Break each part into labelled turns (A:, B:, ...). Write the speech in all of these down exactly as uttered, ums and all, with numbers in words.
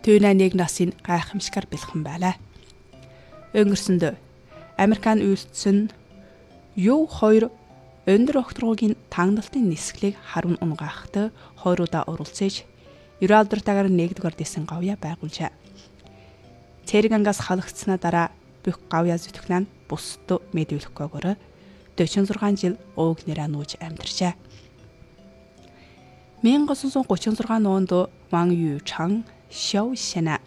A: Түүнээ нэг насын гайхамшигар бэлхэн байлаа. Өнгөрсөндөө Американ үйлдсэн юу хоёр өндөр огторгуугийн тагналтын нисгэлийг харун унгаахад хоёруудаа оролцож ерөө алдртайгаар нэгдүгээр дэсэн гавья байгуулжээ. Цэрэг ангаас халагдсанаа дараа бүх гавья зүтгэн нь бусд мэдүүлэхгүйгээр дөрвөн зургаан жил ууг нэраа нүүж амьдарчээ. 천구 삼십육 онд Ван Юйчан, Xiao Xiana,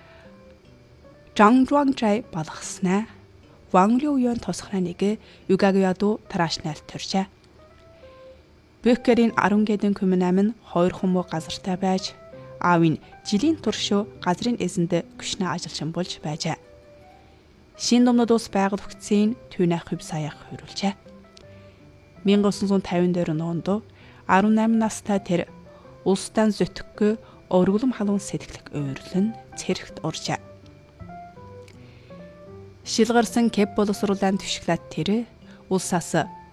A: Zhang Zhuangzhai балгаснаа Ван Лююн тусгана нэг Югагяду тараашнаал төржээ. Бөхкерийн арван гэдэн күмнам нь хоёр хүмүү газартай байж аавын жилийн туршөө газрын эзэнд гүшнэ ажилчин болж байжээ. Шин номнод ус байгал өгцийн түүнээ хөв саяг хөрүүлжээ. 천구 cinquanta онд арван найман настай тэр улстай зүтгэхгүй өргөлөм халуун сэтгэлэг ойрлон цэрэгт оржээ. Шилгарсан Кеп боловсруулан түшиглээд тэр улсаас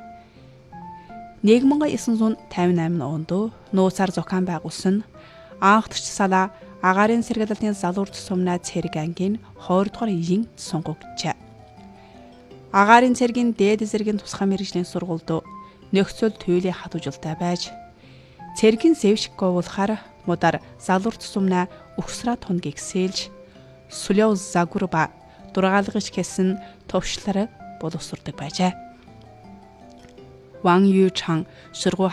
A: 천구 cinquanta-tám онд нууцаар зохион байгуулсан анхдагч салаа агаарын сэргэлтийн залуурч сумнаа цэрэг ангийн хоёр дахь ин сонгогджээ. Агаарын цэргийн дээд зэргийн тусгай мэргэжлийн сургуульд нөхцөл туйлын хатуужилтай байж цэргийн зэвшиг говуулахаар мудар залуурч сумнаа өгсраа тунгийг сэлж Сүлёв Загурба дургаалгаж гэсэн төвшлэр боловсрдог байжээ. Ван Юйчан шургуу